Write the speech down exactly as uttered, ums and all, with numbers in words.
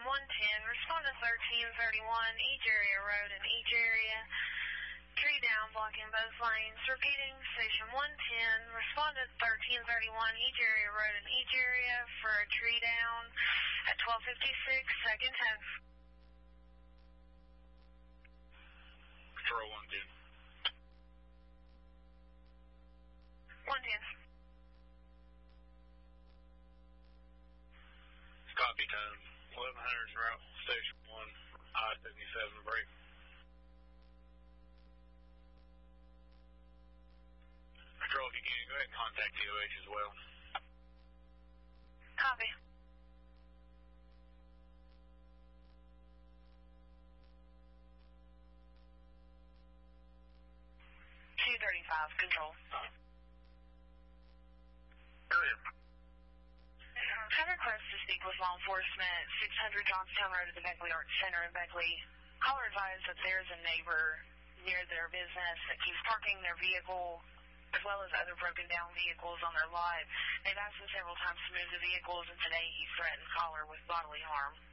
Station one ten, respond to thirteen thirty-one Egeria Road in Egeria. Tree down, blocking both lanes. Repeating, Station one ten, respond to thirteen thirty-one Egeria Road in Egeria for a tree down at twelve fifty-six, second ten. Control one ten. one ten. Copy time. eleven hundred en route, Station one, I seventy-seven break. Control, if you can, go ahead and contact D O H as well. Copy. two thirty-five, Control. Earlier. I request to speak with law enforcement, six hundred Johnstown Road at the Beckley Arts Center in Beckley. Caller advised that there's a neighbor near their business that keeps parking their vehicle as well as other broken down vehicles on their lot. They've asked him several times to move the vehicles, and today he threatened caller with bodily harm.